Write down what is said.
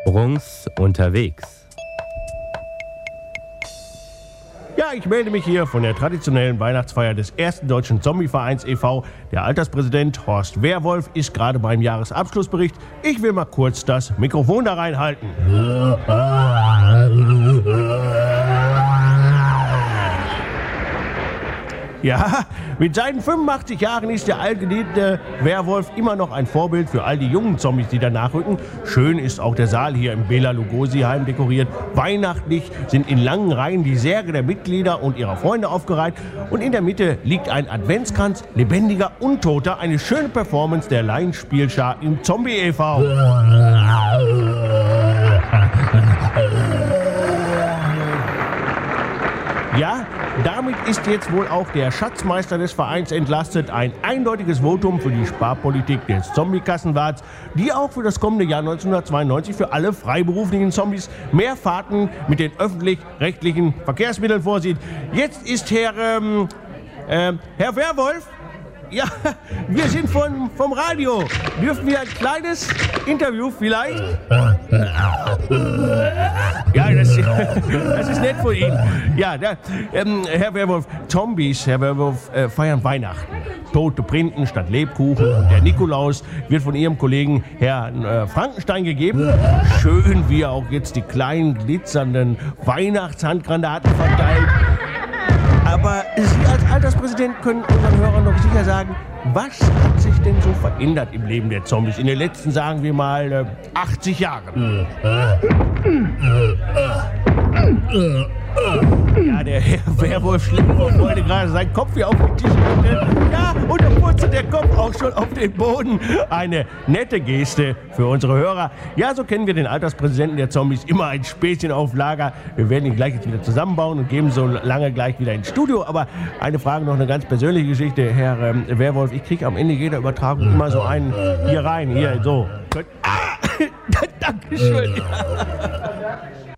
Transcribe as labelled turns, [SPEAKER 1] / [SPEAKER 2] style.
[SPEAKER 1] Bruns unterwegs.
[SPEAKER 2] Ja, ich melde mich hier von der traditionellen Weihnachtsfeier des ersten Deutschen Zombie-Vereins e.V. Der Alterspräsident Horst Werwolf ist gerade beim Jahresabschlussbericht. Ich will mal kurz das Mikrofon da reinhalten. Ja, mit seinen 85 Jahren ist der allgeliebte Werwolf immer noch ein Vorbild für all die jungen Zombies, die danach rücken. Schön ist auch der Saal hier im Bela Lugosi-Heim dekoriert. Weihnachtlich sind in langen Reihen die Särge der Mitglieder und ihrer Freunde aufgereiht. Und in der Mitte liegt ein Adventskranz, lebendiger Untoter, eine schöne Performance der Laienspielschar im Zombie e.V. Ja, damit ist jetzt wohl auch der Schatzmeister des Vereins entlastet. Ein eindeutiges Votum für die Sparpolitik des Zombie-Kassenwarts, die auch für das kommende Jahr 1992 für alle freiberuflichen Zombies mehr Fahrten mit den öffentlich-rechtlichen Verkehrsmitteln vorsieht. Jetzt ist Herr Werwolf. Ja, wir sind vom Radio. Dürfen wir ein kleines Interview vielleicht? Ja, das ist nett von Ihnen. Ja, Herr Werwolf, Zombies, Herr Werwolf, feiern Weihnachten. Tote Printen statt Lebkuchen. Und der Nikolaus wird von Ihrem Kollegen Herrn Frankenstein gegeben. Schön, wie er auch jetzt die kleinen glitzernden Weihnachtshandgranaten verteilt. Aber Sie als Alterspräsident können unseren Hörern noch sicher sagen, was hat sich denn so verändert im Leben der Zombies in den letzten, sagen wir mal, 80 Jahren? Ja, der Herr Werwolf schlägt vor Freude gerade seinen Kopf hier auf den Tisch. Ja, und da purzelt der Kopf auch schon auf den Boden. Eine nette Geste für unsere Hörer. Ja, so kennen wir den Alterspräsidenten der Zombies. Immer ein Späßchen auf Lager. Wir werden ihn gleich jetzt wieder zusammenbauen und geben so lange gleich wieder ins Studio. Aber eine Frage, noch eine ganz persönliche Geschichte. Herr Werwolf, ich kriege am Ende jeder Übertragung immer so einen hier rein. Hier, so. Dankeschön. Ja.